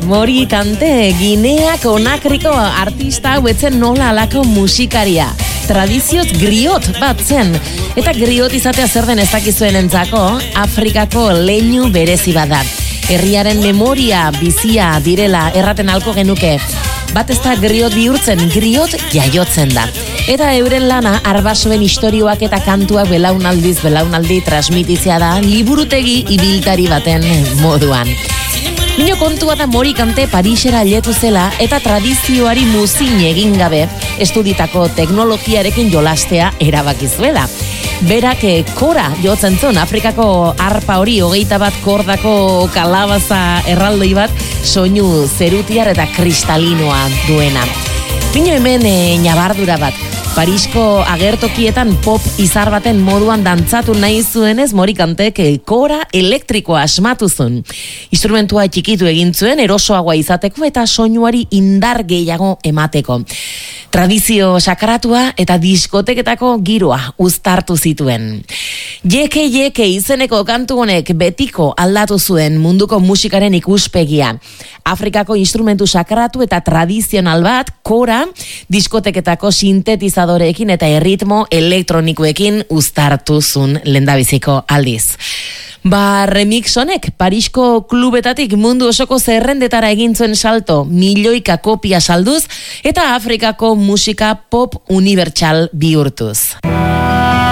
Mori Kante, Ginea Konakriko artista hauetzen nola alako musikaria. Tradizioz griot bat zen. Eta griot izatea zer den ez dakizuen entzako, Afrikako leinu berezi bat da. Herriaren memoria bizia direla erraten alko genuke. Bat ez da griot bihurtzen, griot jaiotzen da. Eta euren lana arbasoen istorioak eta kantuak belaunaldi transmitizia da liburutegi ibiltari baten moduan. Nino kontua da Mori Kante Parisera letu zela eta tradizioari muzin egin gabe estuditako teknologiarekin jolastea erabakizuela. Berak kora jotzen zuen, Afrikako arpa hori 21 kordako kalabaza erraldoi bat soinu zerutiar eta kristalinoa duena. Nino hemen ñabardura bat. Parisko agertokietan pop izar baten moduan dantzatu nahi zuenez Mori Kantek kora elektrikoa asmatu zuen. Instrumentua txikitu egin zuen erosoagoa izateko eta soinuari indar gehiago emateko. Tradizio sakratua eta diskoteketako giroa uztartu zituen. Jeke izeneko kantu honek betiko aldatu zuen munduko musikaren ikuspegia. Afrikako instrumentu sakratu eta tradizional bat, kora, diskoteketako sintetizadoreekin eta erritmo elektronikoekin uztartu zuen lehendabiziko aldiz. Remix honek Parisko klubetatik mundu osoko zerrendetara egin zuen salto, milioika kopia salduz eta Afrikako musika pop unibertsal bihurtuz.